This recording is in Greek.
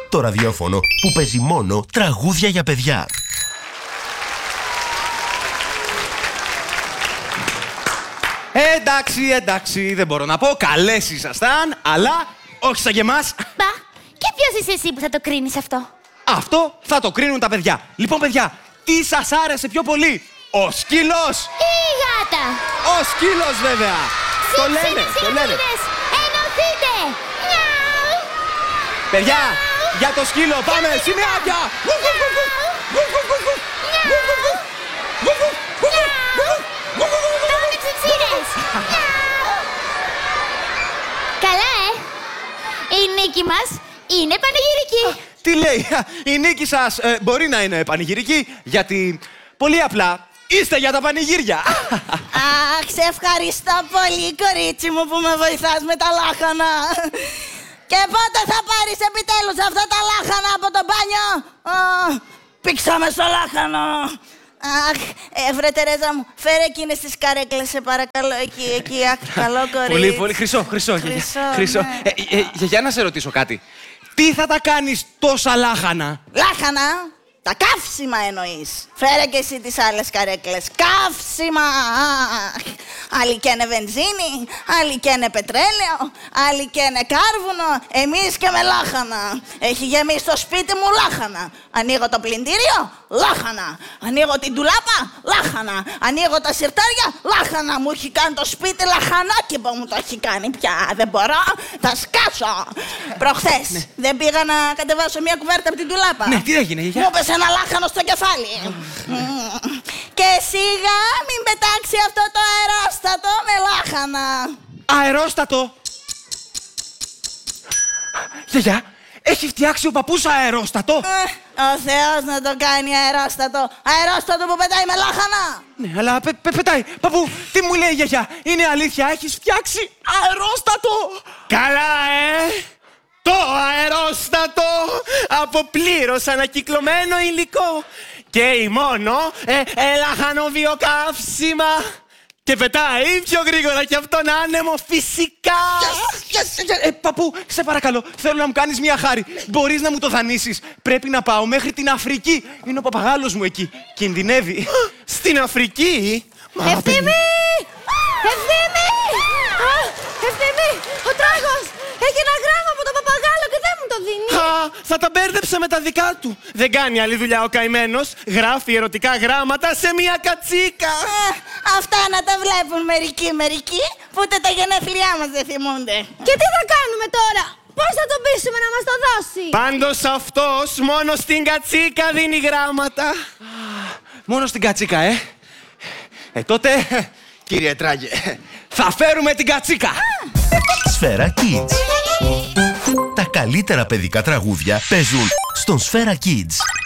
Το ραδιόφωνο που παίζει μόνο τραγούδια για παιδιά. Εντάξει, δεν μπορώ να πω. Καλές ήσασταν, αλλά όχι σαν και εμάς. Μπα, και ποιος είσαι εσύ που θα το κρίνεις αυτό? Αυτό θα το κρίνουν τα παιδιά. Λοιπόν, παιδιά, τι σας άρεσε πιο πολύ, ο σκύλος ή η γάτα? Ο σκύλος, βέβαια. Το λένε. Ενωθείτε! Μιαου! Παιδιά, για το σκύλο πάμε, σημειάκια! Πάμε ψιψίδες! Καλά, η νίκη μας είναι πανηγυρική. Τι λέει, η νίκη σας μπορεί να είναι πανηγυρική, γιατί πολύ απλά είστε για τα πανηγύρια. Αχ, σε ευχαριστώ πολύ, κορίτσι μου, που με βοηθάς με τα λάχανα. Και πότε θα πάρεις επιτέλους αυτά τα λάχανα από το μπάνιο? Πήξαμε στο λάχανο. Αχ, βρε Τερέζα μου, φέρε εκείνες τις καρέκλες, σε παρακαλώ, εκεί, αχ, καλό κορίτσι. Πολύ, χρυσό. Ναι. Για να σε ρωτήσω κάτι. Τι θα τα κάνεις τόσα λάχανα? Λάχανα, τα καύσιμα εννοείς. Φέρε και εσύ τις άλλες καρέκλες. Καύσιμα! Άλλοι καίνε βενζίνη, άλλοι καίνε πετρέλαιο, άλλοι καίνε κάρβουνο, εμείς και με λάχανα. Έχει γεμίσει το σπίτι μου λάχανα. Ανοίγω το πλυντήριο, λάχανα. Ανοίγω την ντουλάπα, λάχανα. Ανοίγω τα σιρτάρια, λάχανα. Μου έχει κάνει το σπίτι λαχανάκιμπο, μου το έχει κάνει πια. Δεν μπορώ, θα σκάσω. Προχθές δεν πήγα να κατεβάσω μια κουβέρτα από την ντουλάπα. Ναι, τι έγινε, γιαγιά? Μου έπεσε ένα λάχανο στο κεφάλι. Και σιγά μην πετάξει αυτό το αερόστατο με λάχανα. Αερόστατο! Γιαγιά, έχει φτιάξει ο παππούς αερόστατο! Ο Θεός να το κάνει αερόστατο. Αερόστατο που πετάει με λάχανα. Ναι, αλλά πετάει. Παππού, τι μου λέει η γιαγιά? Είναι αλήθεια, έχεις φτιάξει αερόστατο? Καλά, Το αερόστατο από πλήρως ανακυκλωμένο υλικό και μόνο λαχανοβιοκαύσιμα. Και πετάει πιο γρήγορα και από τον άνεμο, φυσικά! Παππού, σε παρακαλώ, θέλω να μου κάνεις μια χάρη. Μπορείς να μου το δανείσεις? Πρέπει να πάω μέχρι την Αφρική. Είναι ο παπαγάλος μου εκεί. Κινδυνεύει. Στην Αφρική? Ευθύμη! Ευθύμη! Ο τράγος έχει ένα γράμμα από τον παπαγάλο και δεν μου το δίνει. Θα τα μπέρδεψα με τα δικά του. Δεν κάνει άλλη δουλειά ο καημένος. Γράφει ερωτικά γράμματα σε μια κατσίκα. Αυτά να τα βλέπουν μερικοί, που ούτε τα γενέθλιά μας δεν θυμούνται. Και τι θα κάνουμε τώρα? Πώς θα τον πείσουμε να μας το δώσει? Πάντως αυτός μόνο στην κατσίκα δίνει γράμματα. Μόνο στην κατσίκα, τότε, κύριε Τράγε, θα φέρουμε την κατσίκα. Σφαίρα Kids. Τα καλύτερα παιδικά τραγούδια παίζουν στον Σφαίρα Kids.